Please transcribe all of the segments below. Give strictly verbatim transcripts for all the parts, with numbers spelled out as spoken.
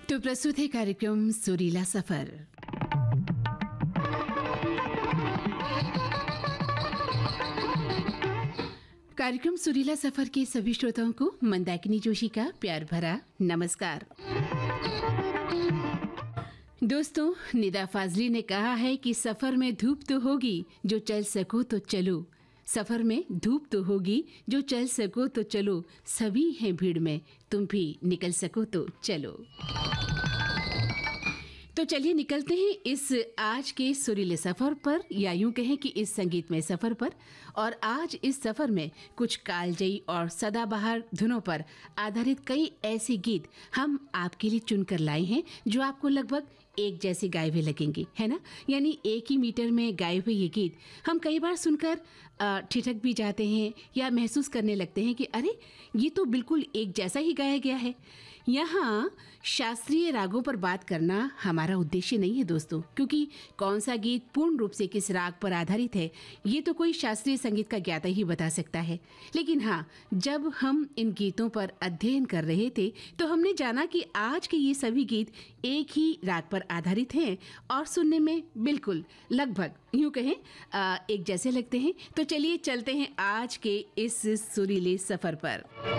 तो प्रस्तुत है कार्यक्रम सुरीला सफर। कार्यक्रम सुरीला सफर के सभी श्रोताओं को मंदाकिनी जोशी का प्यार भरा नमस्कार। दोस्तों, निदा फाजली ने कहा है कि सफर में धूप तो होगी, जो चल सको तो चलो। सफर में धूप तो होगी, जो चल सको तो चलो। सभी हैं भीड़ में, तुम भी निकल सको तो चलो। तो चलिए निकलते हैं इस आज के सुरीले सफर पर, या यूं कहें कि इस संगीतमय सफर पर। और आज इस सफर में कुछ कालजयी और सदाबहार धुनों पर आधारित कई ऐसे गीत हम आपके लिए चुनकर लाए हैं जो आपको लगभग एक जैसे गाए हुए लगेंगे, है ना। यानी एक ही मीटर में गाए हुए ये गीत हम कई बार सुनकर ठिठक भी जाते हैं या महसूस करने लगते हैं कि अरे ये तो बिल्कुल एक जैसा ही गाया गया है। यहाँ शास्त्रीय रागों पर बात करना हमारा उद्देश्य नहीं है दोस्तों, क्योंकि कौन सा गीत पूर्ण रूप से किस राग पर आधारित है ये तो कोई शास्त्रीय संगीत का ज्ञाता ही बता सकता है। लेकिन हाँ, जब हम इन गीतों पर अध्ययन कर रहे थे तो हमने जाना कि आज के ये सभी गीत एक ही राग पर आधारित हैं और सुनने में बिल्कुल लगभग यूं कहें आ, एक जैसे लगते हैं। तो चलिए चलते हैं आज के इस सुरीले सफर पर।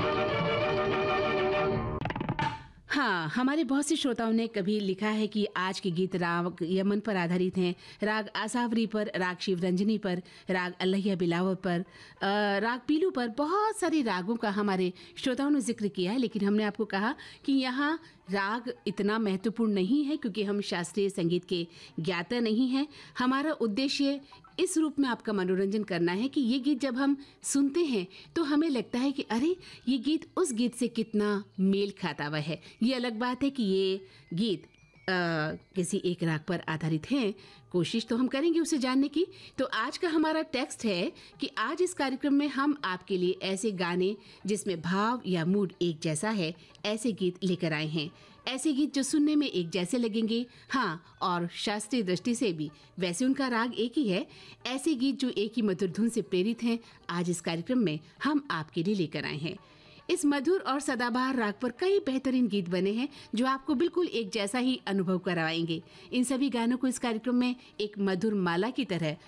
हाँ, हमारे बहुत से श्रोताओं ने कभी लिखा है कि आज के गीत राग यमन पर आधारित हैं, राग आसावरी पर, राग शिवरंजनी पर, राग अल्लाहिया बिलावर पर, राग पीलू पर। बहुत सारे रागों का हमारे श्रोताओं ने जिक्र किया है, लेकिन हमने आपको कहा कि यहाँ राग इतना महत्वपूर्ण नहीं है क्योंकि हम शास्त्रीय संगीत के ज्ञाता नहीं हैं। हमारा उद्देश्य इस रूप में आपका मनोरंजन करना है कि ये गीत जब हम सुनते हैं तो हमें लगता है कि अरे ये गीत उस गीत से कितना मेल खाता हुआ है। ये अलग बात है कि ये गीत आ, किसी एक राग पर आधारित हैं। कोशिश तो हम करेंगे उसे जानने की। तो आज का हमारा टेक्स्ट है कि आज इस कार्यक्रम में हम आपके लिए ऐसे गाने जिसमें भाव या मूड एक जैसा है, ऐसे गीत लेकर आए हैं। ऐसे गीत जो सुनने में एक जैसे लगेंगे, हाँ, और शास्त्रीय दृष्टि से भी वैसे उनका राग एक ही है। ऐसे गीत जो एक ही मधुर धुन से प्रेरित हैं, आज इस कार्यक्रम में हम आपके लिए लेकर आए हैं। इस मधुर और सदाबहार राग पर कई बेहतरीन गीत बने हैं जो आपको बिल्कुल एक जैसा ही अनुभव कराएंगे। इन सभी गानों को इस कार्यक्रम में एक मधुर माला की तरह